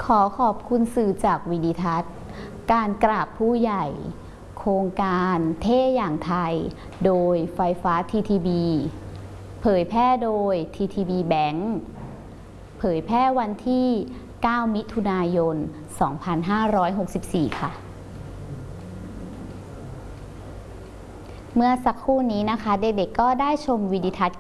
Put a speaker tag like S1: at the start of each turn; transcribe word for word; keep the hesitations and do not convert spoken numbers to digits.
S1: อขอบคุณสื่อจากวิดิทัศน์ การกราบผู้ใหญ่ โครงการเท่อย่างไทย โดยไฟฟ้า ที ที บี เผยแพร่โดย ที ที บี Bank เผยแพร่วันที่ เก้า มิถุนายน สองพันห้าร้อยหกสิบสี่ ค่ะ เมื่อสักครู่นี้นะคะเด็กๆก็ได้ชมวิดิทัศน์